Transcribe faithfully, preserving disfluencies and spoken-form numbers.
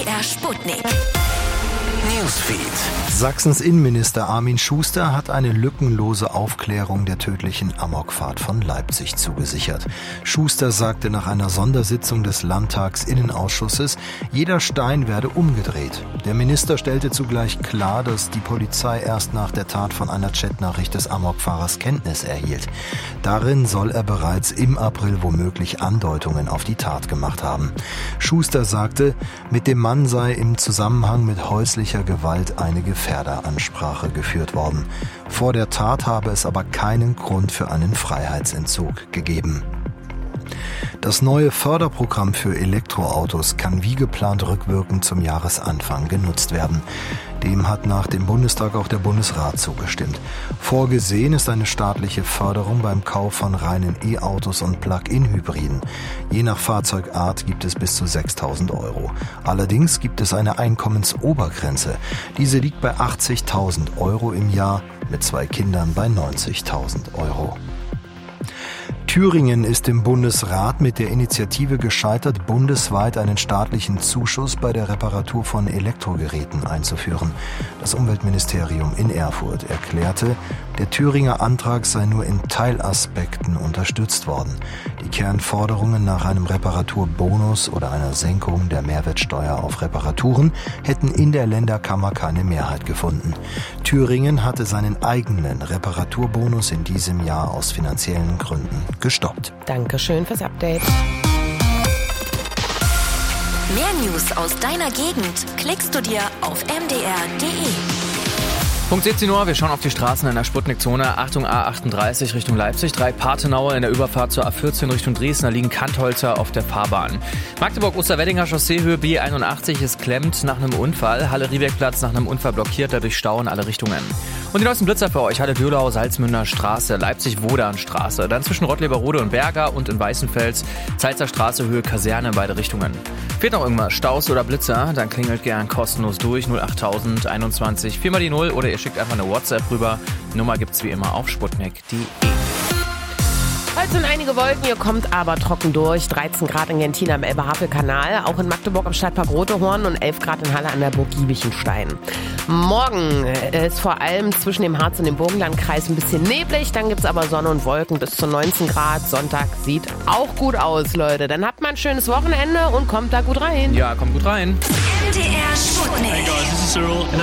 R Sputnik. Newsfeed. Sachsens Innenminister Armin Schuster hat eine lückenlose Aufklärung der tödlichen Amokfahrt von Leipzig zugesichert. Schuster sagte nach einer Sondersitzung des Landtagsinnenausschusses, jeder Stein werde umgedreht. Der Minister stellte zugleich klar, dass die Polizei erst nach der Tat von einer Chatnachricht des Amokfahrers Kenntnis erhielt. Darin soll er bereits im April womöglich Andeutungen auf die Tat gemacht haben. Schuster sagte, mit dem Mann sei im Zusammenhang mit häuslicher Gewalt eine Gefährderansprache geführt worden. Vor der Tat habe es aber keinen Grund für einen Freiheitsentzug gegeben. Das neue Förderprogramm für Elektroautos kann wie geplant rückwirkend zum Jahresanfang genutzt werden. Dem hat nach dem Bundestag auch der Bundesrat zugestimmt. Vorgesehen ist eine staatliche Förderung beim Kauf von reinen E-Autos und Plug-in-Hybriden. Je nach Fahrzeugart gibt es bis zu sechstausend Euro. Allerdings gibt es eine Einkommensobergrenze. Diese liegt bei achtzigtausend Euro im Jahr, mit zwei Kindern bei neunzigtausend Euro. Thüringen ist im Bundesrat mit der Initiative gescheitert, bundesweit einen staatlichen Zuschuss bei der Reparatur von Elektrogeräten einzuführen. Das Umweltministerium in Erfurt erklärte, der Thüringer Antrag sei nur in Teilaspekten unterstützt worden. Die Kernforderungen nach einem Reparaturbonus oder einer Senkung der Mehrwertsteuer auf Reparaturen hätten in der Länderkammer keine Mehrheit gefunden. Thüringen hatte seinen eigenen Reparaturbonus in diesem Jahr aus finanziellen Gründen gestoppt. Dankeschön fürs Update. Mehr News aus deiner Gegend klickst du dir auf m d r punkt d e. Punkt siebzehn Uhr, wir schauen auf die Straßen in der Sputnik-Zone. Achtung, A achtunddreißig Richtung Leipzig, drei Patenaue in der Überfahrt zur A vierzehn Richtung Dresden, da liegen Kantholzer auf der Fahrbahn. Magdeburg-Osterweddinger Chausseehöhe B einundachtzig ist klemmt nach einem Unfall. Halle-Riebeck-Platz nach einem Unfall blockiert, dadurch Stau in alle Richtungen. Und die neuesten Blitzer für euch, Halle-Dürlau, Salzmünder Straße, Leipzig-Wodan-Straße, dann zwischen Rottleberode und Berger und in Weißenfels, Zeitzer Straße, Höhe Kaserne in beide Richtungen. Fehlt noch irgendwas, Staus oder Blitzer, dann klingelt gern kostenlos durch null acht null null einundzwanzig vier mal die null oder ihr schickt einfach eine WhatsApp rüber. Nummer gibt's wie immer auf sputnik punkt d e. Heute sind einige Wolken, ihr kommt aber trocken durch. dreizehn Grad in Gentina am Elbe-Havel-Kanal, auch in Magdeburg am Stadtpark Rotehorn und elf Grad in Halle an der Burg Giebichenstein. Morgen ist vor allem zwischen dem Harz und dem Burgenlandkreis ein bisschen neblig, dann gibt's aber Sonne und Wolken bis zu neunzehn Grad. Sonntag sieht auch gut aus, Leute. Dann habt mal ein schönes Wochenende und kommt da gut rein. Ja, kommt gut rein. M D R Sputnik. Hey guys, this is Cyril.